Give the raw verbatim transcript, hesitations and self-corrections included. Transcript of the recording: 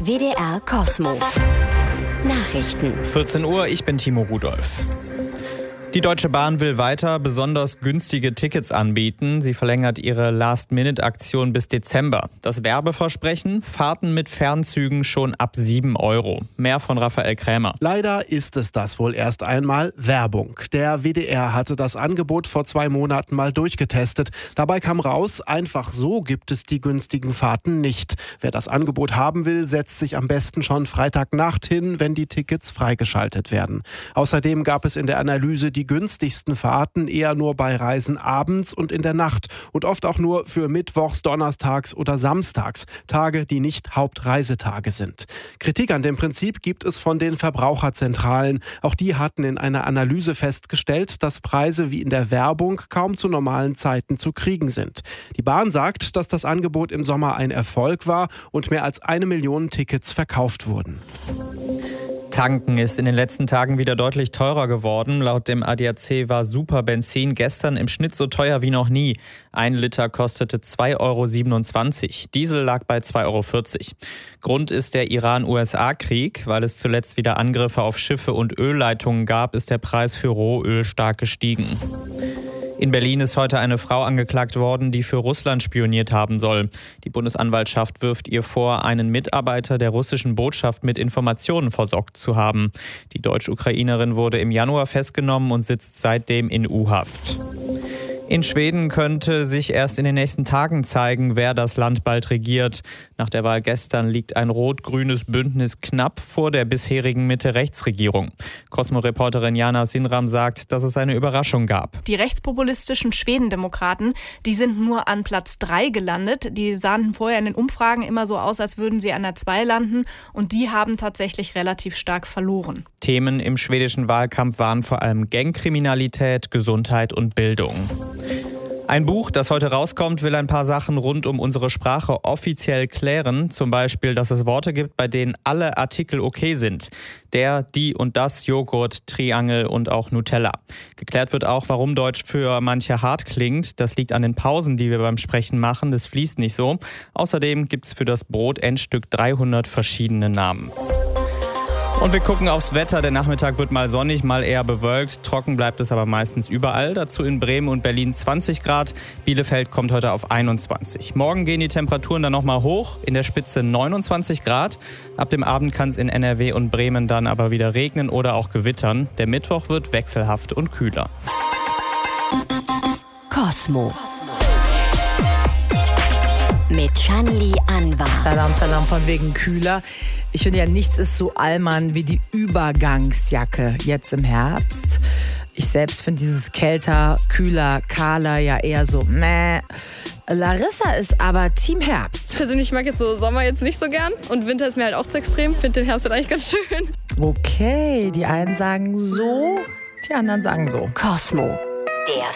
W D R Cosmo. Nachrichten. vierzehn Uhr, ich bin Timo Rudolph. Die Deutsche Bahn will weiter besonders günstige Tickets anbieten. Sie verlängert ihre Last-Minute-Aktion bis Dezember. Das Werbeversprechen: Fahrten mit Fernzügen schon ab sieben Euro. Mehr von Raphael Krämer. Leider ist es das wohl erst einmal Werbung. Der W D R hatte das Angebot vor zwei Monaten mal durchgetestet. Dabei kam raus, einfach so gibt es die günstigen Fahrten nicht. Wer das Angebot haben will, setzt sich am besten schon Freitagnacht hin, wenn die Tickets freigeschaltet werden. Außerdem gab es in der Analyse die günstigsten Fahrten eher nur bei Reisen abends und in der Nacht und oft auch nur für Mittwochs, Donnerstags oder Samstags, Tage, die nicht Hauptreisetage sind. Kritik an dem Prinzip gibt es von den Verbraucherzentralen. Auch die hatten in einer Analyse festgestellt, dass Preise wie in der Werbung kaum zu normalen Zeiten zu kriegen sind. Die Bahn sagt, dass das Angebot im Sommer ein Erfolg war und mehr als eine Million Tickets verkauft wurden. Tanken ist in den letzten Tagen wieder deutlich teurer geworden. Laut dem A D A C war Superbenzin gestern im Schnitt so teuer wie noch nie. Ein Liter kostete zwei Euro siebenundzwanzig. Diesel lag bei zwei Euro vierzig. Grund ist der Iran-U S A-Krieg. Weil es zuletzt wieder Angriffe auf Schiffe und Ölleitungen gab, ist der Preis für Rohöl stark gestiegen. In Berlin ist heute eine Frau angeklagt worden, die für Russland spioniert haben soll. Die Bundesanwaltschaft wirft ihr vor, einen Mitarbeiter der russischen Botschaft mit Informationen versorgt zu haben. Die Deutsch-Ukrainerin wurde im Januar festgenommen und sitzt seitdem in U-Haft. In Schweden könnte sich erst in den nächsten Tagen zeigen, wer das Land bald regiert. Nach der Wahl gestern liegt ein rot-grünes Bündnis knapp vor der bisherigen Mitte-Rechts-Regierung. Cosmo-Reporterin Jana Sinram sagt, dass es eine Überraschung gab. Die rechtspopulistischen Schwedendemokraten, die sind nur an Platz drei gelandet. Die sahen vorher in den Umfragen immer so aus, als würden sie an der zwei landen. Und die haben tatsächlich relativ stark verloren. Themen im schwedischen Wahlkampf waren vor allem Gangkriminalität, Gesundheit und Bildung. Ein Buch, das heute rauskommt, will ein paar Sachen rund um unsere Sprache offiziell klären. Zum Beispiel, dass es Worte gibt, bei denen alle Artikel okay sind. Der, die und das, Joghurt, Triangel und auch Nutella. Geklärt wird auch, warum Deutsch für manche hart klingt. Das liegt an den Pausen, die wir beim Sprechen machen. Das fließt nicht so. Außerdem gibt es für das Brot-Endstück dreihundert verschiedene Namen. Und wir gucken aufs Wetter. Der Nachmittag wird mal sonnig, mal eher bewölkt. Trocken bleibt es aber meistens überall. Dazu in Bremen und Berlin zwanzig Grad. Bielefeld kommt heute auf einundzwanzig. Morgen gehen die Temperaturen dann nochmal hoch. In der Spitze neunundzwanzig Grad. Ab dem Abend kann es in N R W und Bremen dann aber wieder regnen oder auch gewittern. Der Mittwoch wird wechselhaft und kühler. Cosmo. Mit Shanli Anwar. Salam, salam von wegen kühler. Ich finde ja, nichts ist so Allmann wie die Übergangsjacke jetzt im Herbst. Ich selbst finde dieses kälter, kühler, kahler ja eher so meh. Larissa ist aber Team Herbst. Persönlich mag jetzt so Sommer jetzt nicht so gern und Winter ist mir halt auch zu extrem. Finde den Herbst halt eigentlich ganz schön. Okay, die einen sagen so, die anderen sagen so. Cosmo, der